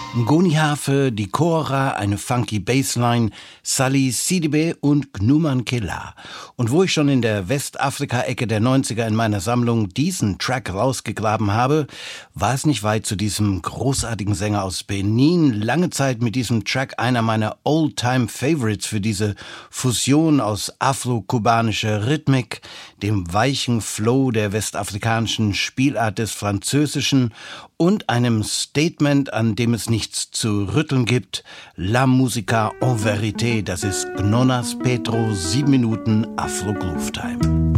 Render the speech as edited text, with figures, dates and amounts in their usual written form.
Ngoni Hafe, die Kora, eine funky Bassline, Sally Sidibe und Gnuman Kela. Und wo ich schon in der Westafrika-Ecke der 90er in meiner Sammlung diesen Track rausgegraben habe, war es nicht weit zu diesem großartigen Sänger aus Benin. Lange Zeit mit diesem Track einer meiner Old-Time-Favorites für diese Fusion aus afro-kubanischer Rhythmik, dem weichen Flow der westafrikanischen Spielart des Französischen und einem Statement, an dem es nichts zu rütteln gibt. La Musica en Vérité, das ist Gnonas Petro, 7 Minuten Afro Groove Time.